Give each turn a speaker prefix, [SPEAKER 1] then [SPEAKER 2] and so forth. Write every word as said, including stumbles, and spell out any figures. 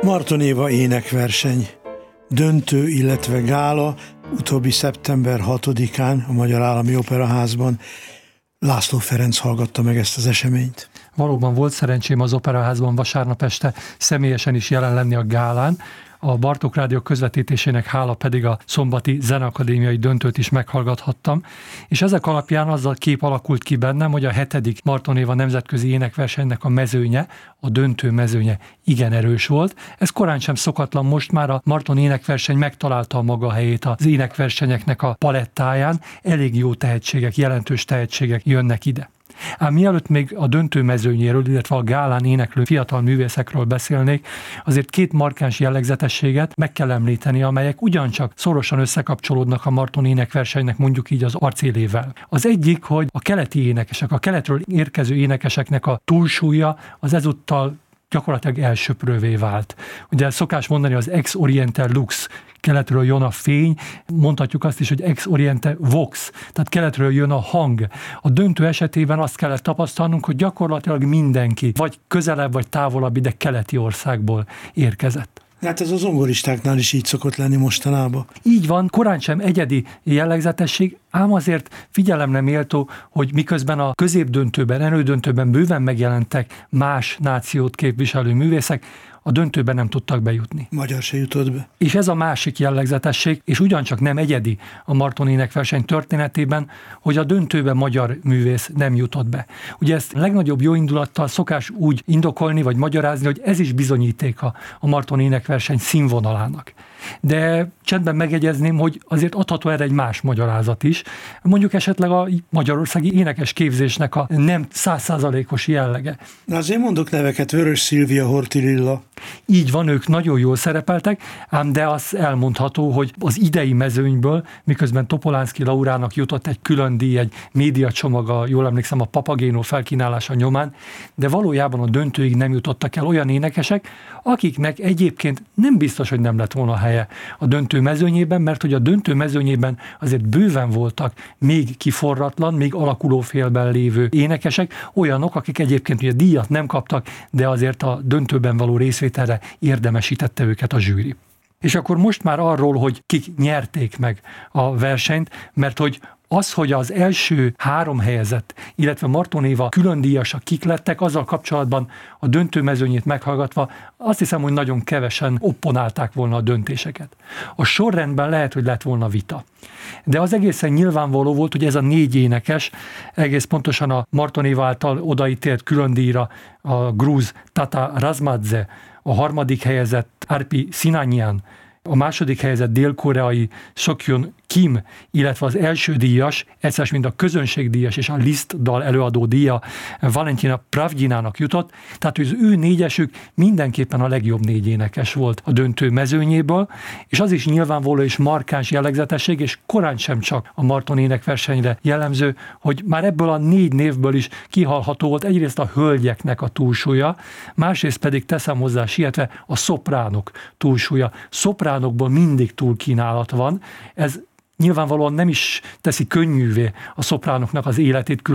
[SPEAKER 1] Marton Éva énekverseny, döntő, illetve gála, utóbbi szeptember hatodikán a Magyar Állami Operaházban. László Ferenc hallgatta meg ezt az eseményt.
[SPEAKER 2] Valóban volt szerencsém az Operaházban vasárnap este személyesen is jelen lenni a gálán. A Bartók Rádió közvetítésének hála pedig a szombati zeneakadémiai döntőt is meghallgathattam, és ezek alapján az a kép alakult ki bennem, hogy a hetedik Marton Éva nemzetközi énekversenynek a mezőnye, a döntő mezőnye igen erős volt. Ez korán sem szokatlan, most már a Marton énekverseny megtalálta a maga helyét az énekversenyeknek a palettáján, elég jó tehetségek, jelentős tehetségek jönnek ide. Ám mielőtt még a döntő mezőnyéről, illetve a gálán éneklő fiatal művészekről beszélnék, azért két markáns jellegzetességet meg kell említeni, amelyek ugyancsak szorosan összekapcsolódnak a Marton énekversenynek mondjuk így az arcélével. Az egyik, hogy a keleti énekesek, a keletről érkező énekeseknek a túlsúlya az ezúttal gyakorlatilag elsöprővé vált. Ugye szokás mondani az ex oriente lux, keletről jön a fény, mondhatjuk azt is, hogy ex oriente vox, tehát keletről jön a hang. A döntő esetében azt kellett tapasztalnunk, hogy gyakorlatilag mindenki, vagy közelebb, vagy távolabb ide keleti országból érkezett.
[SPEAKER 1] Hát ez az zongoristáknál is így szokott lenni mostanában.
[SPEAKER 2] Így van, korán sem egyedi jellegzetesség, ám azért figyelemre méltó, hogy miközben a középdöntőben, elődöntőben bőven megjelentek más nációt képviselő művészek, a döntőben nem tudtak bejutni.
[SPEAKER 1] Magyar se jutott be.
[SPEAKER 2] És ez a másik jellegzetesség, és ugyancsak nem egyedi a Marton énekverseny történetében, hogy a döntőben magyar művész nem jutott be. Ugye ezt legnagyobb jóindulattal szokás úgy indokolni, vagy magyarázni, hogy ez is bizonyítéka a Marton énekverseny színvonalának. De csendben megjegyezném, hogy azért adható erre egy más magyarázat is. Mondjuk esetleg a magyarországi énekes képzésnek a nem százszázalékos jellege.
[SPEAKER 1] Na azért mondok neveket, Vörös Szilvia, Horthy Lilla.
[SPEAKER 2] Így van, ők nagyon jól szerepeltek, ám de az elmondható, hogy az idei mezőnyből, miközben Topolánszky Laurának jutott egy külön díj, egy médiacsomaga, jól emlékszem, a Papagéno felkínálása nyomán, de valójában a döntőig nem jutottak el olyan énekesek, akiknek egyébként nem biztos, hogy nem lett volna helye a döntő mezőnyében, mert hogy a döntő mezőnyében azért bőven voltak még kiforratlan, még alakulófélben lévő énekesek, olyanok, akik egyébként ugye díjat nem kaptak, de azért a döntőben való részvételre érdemesítette őket a zsűri. És akkor most már arról, hogy kik nyerték meg a versenyt, mert hogy az, hogy az első három helyezett, illetve Marton Éva külön díjasak kik lettek, azzal kapcsolatban a döntőmezőnyét meghallgatva azt hiszem, hogy nagyon kevesen opponálták volna a döntéseket. A sorrendben lehet, hogy lett volna vita. De az egészen nyilvánvaló volt, hogy ez a négy énekes, egész pontosan a Marton Éva által odaítélt külön díjra a grúz Tata Razmadze, a harmadik helyezett Arpi Sinanyan, a második helyezett dél-koreai Seokhyun Kim, illetve az első díjas, egyszer mint a közönségdíjas és a Liszt dal előadó díja Valentina Pravdinának jutott, tehát az ő négyesük mindenképpen a legjobb négy énekes volt a döntő mezőnyéből, és az is nyilvánvaló és markáns jellegzetesség, és korán sem csak a Marton énekversenyre jellemző, hogy már ebből a négy névből is kihalható volt egyrészt a hölgyeknek a túlsúlya, másrészt pedig teszem hozzá sietve a szopránok túlsúlya. Szopránokból mindig túlkínálat van, ez nyilvánvalóan nem is teszi könnyűvé a szopránoknak az életét,